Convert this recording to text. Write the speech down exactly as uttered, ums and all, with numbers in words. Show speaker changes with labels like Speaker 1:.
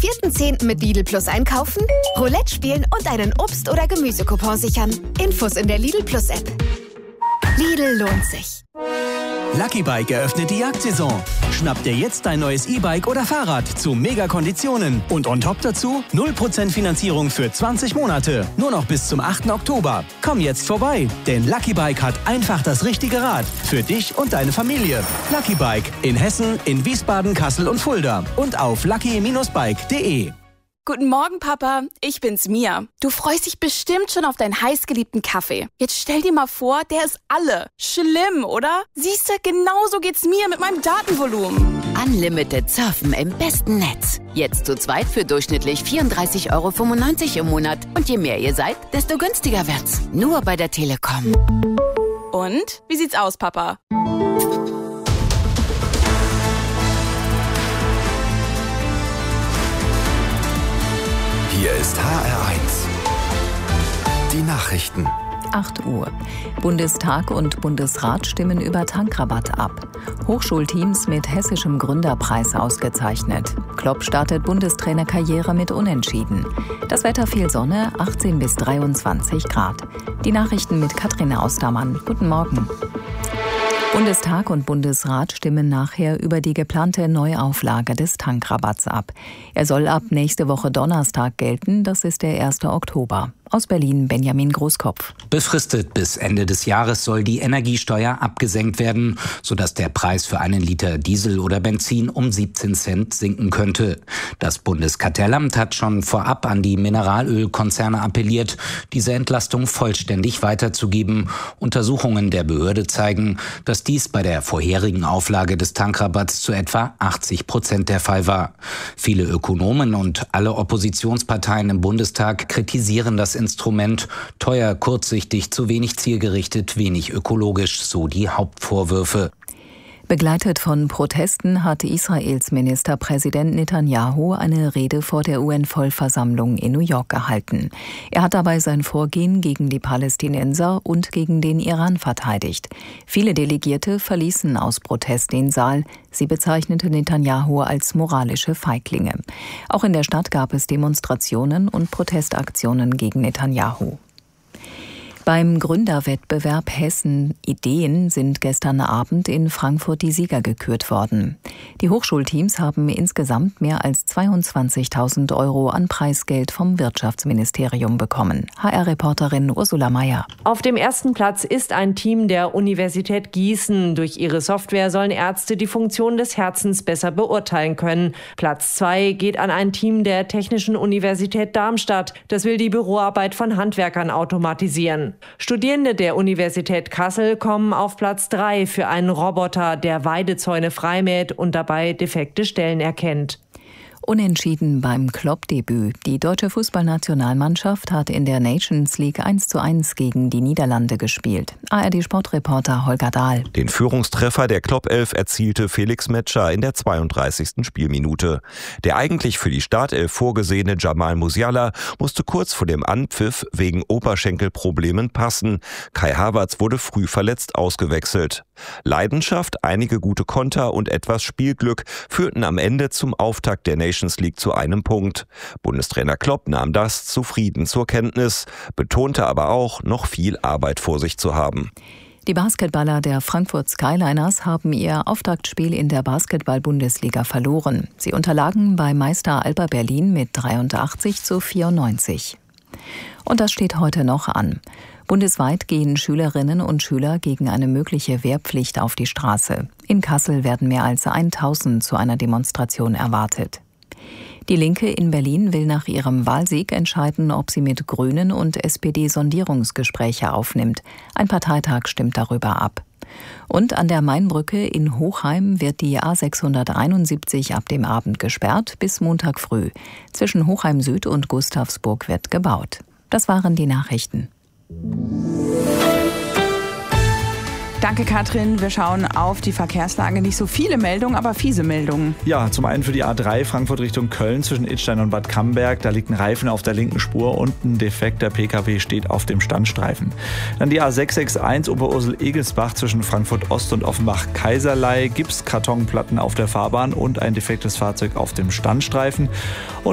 Speaker 1: vierten zehnten mit Lidl Plus einkaufen, Roulette spielen und einen Obst- oder Gemüsecoupon sichern. Infos in der Lidl Plus App. Lidl lohnt sich.
Speaker 2: Lucky Bike eröffnet die Jagdsaison. Schnapp dir jetzt dein neues E-Bike oder Fahrrad zu Mega-Konditionen. Und on top dazu null Prozent Finanzierung für zwanzig Monate. Nur noch bis zum achten Oktober. Komm jetzt vorbei, denn Lucky Bike hat einfach das richtige Rad. Für dich und deine Familie. Lucky Bike in Hessen, in Wiesbaden, Kassel und Fulda. Und auf lucky Bindestrich bike punkt de.
Speaker 3: Guten Morgen, Papa. Ich bin's, Mia. Du freust dich bestimmt schon auf deinen heißgeliebten Kaffee. Jetzt stell dir mal vor, der ist alle. Schlimm, oder? Siehste, genauso geht's mir mit meinem Datenvolumen.
Speaker 4: Unlimited surfen im besten Netz. Jetzt zu zweit für durchschnittlich vierunddreißig Euro fünfundneunzig im Monat. Und je mehr ihr seid, desto günstiger wird's. Nur bei der Telekom.
Speaker 3: Und? Wie sieht's aus, Papa?
Speaker 5: Hier ist H R eins. Die Nachrichten.
Speaker 6: acht Uhr. Bundestag und Bundesrat stimmen über Tankrabatt ab. Hochschulteams mit hessischem Gründerpreis ausgezeichnet. Klopp startet Bundestrainerkarriere mit Unentschieden. Das Wetter viel Sonne, achtzehn bis dreiundzwanzig Grad. Die Nachrichten mit Katrin Austermann. Guten Morgen. Bundestag und Bundesrat stimmen nachher über die geplante Neuauflage des Tankrabatts ab. Er soll ab nächste Woche Donnerstag gelten, das ist der erste Oktober. Aus Berlin Benjamin Großkopf.
Speaker 7: Befristet bis Ende des Jahres soll die Energiesteuer abgesenkt werden, sodass der Preis für einen Liter Diesel oder Benzin um siebzehn Cent sinken könnte. Das Bundeskartellamt hat schon vorab an die Mineralölkonzerne appelliert, diese Entlastung vollständig weiterzugeben. Untersuchungen der Behörde zeigen, dass dies bei der vorherigen Auflage des Tankrabatts zu etwa achtzig Prozent der Fall war. Viele Ökonomen und alle Oppositionsparteien im Bundestag kritisieren das Instrument. Teuer, kurzsichtig, zu wenig zielgerichtet, wenig ökologisch, so die Hauptvorwürfe.
Speaker 6: Begleitet von Protesten hat Israels Ministerpräsident Netanyahu eine Rede vor der U N-Vollversammlung in New York gehalten. Er hat dabei sein Vorgehen gegen die Palästinenser und gegen den Iran verteidigt. Viele Delegierte verließen aus Protest den Saal. Sie bezeichnete Netanyahu als moralische Feiglinge. Auch in der Stadt gab es Demonstrationen und Protestaktionen gegen Netanyahu. Beim Gründerwettbewerb Hessen Ideen sind gestern Abend in Frankfurt die Sieger gekürt worden. Die Hochschulteams haben insgesamt mehr als zweiundzwanzigtausend Euro an Preisgeld vom Wirtschaftsministerium bekommen. H R-Reporterin Ursula Mayer.
Speaker 8: Auf dem ersten Platz ist ein Team der Universität Gießen. Durch ihre Software sollen Ärzte die Funktion des Herzens besser beurteilen können. Platz zwei geht an ein Team der Technischen Universität Darmstadt. Das will die Büroarbeit von Handwerkern automatisieren. Studierende der Universität Kassel kommen auf Platz drei für einen Roboter, der Weidezäune freimäht und dabei defekte Stellen erkennt.
Speaker 6: Unentschieden beim Klopp-Debüt. Die deutsche Fußballnationalmannschaft hat in der Nations League eins zu eins gegen die Niederlande gespielt. A R D-Sportreporter Holger Dahl.
Speaker 9: Den Führungstreffer der Klopp-Elf erzielte Felix Metscher in der zweiunddreißigsten Spielminute. Der eigentlich für die Startelf vorgesehene Jamal Musiala musste kurz vor dem Anpfiff wegen Oberschenkelproblemen passen. Kai Havertz wurde früh verletzt ausgewechselt. Leidenschaft, einige gute Konter und etwas Spielglück führten am Ende zum Auftakt der Nations League zu einem Punkt. Bundestrainer Klopp nahm das zufrieden zur Kenntnis, betonte aber auch, noch viel Arbeit vor sich zu haben.
Speaker 6: Die Basketballer der Frankfurt Skyliners haben ihr Auftaktspiel in der Basketball-Bundesliga verloren. Sie unterlagen bei Meister Alba Berlin mit dreiundachtzig zu vierundneunzig. Und das steht heute noch an. Bundesweit gehen Schülerinnen und Schüler gegen eine mögliche Wehrpflicht auf die Straße. In Kassel werden mehr als tausend zu einer Demonstration erwartet. Die Linke in Berlin will nach ihrem Wahlsieg entscheiden, ob sie mit Grünen und S P D Sondierungsgespräche aufnimmt. Ein Parteitag stimmt darüber ab. Und an der Mainbrücke in Hochheim wird die A sechshunderteinundsiebzig ab dem Abend gesperrt bis Montag früh. Zwischen Hochheim Süd und Gustavsburg wird gebaut. Das waren die Nachrichten.
Speaker 10: Danke, Katrin. Wir schauen auf die Verkehrslage. Nicht so viele Meldungen, aber fiese Meldungen.
Speaker 11: Ja, zum einen für die A drei Frankfurt Richtung Köln zwischen Idstein und Bad Camberg. Da liegt ein Reifen auf der linken Spur und ein defekter P K W steht auf dem Standstreifen. Dann die A sechs sechs eins Oberursel-Egelsbach zwischen Frankfurt Ost und Offenbach-Kaiserlei. Gipskartonplatten auf der Fahrbahn und ein defektes Fahrzeug auf dem Standstreifen. Und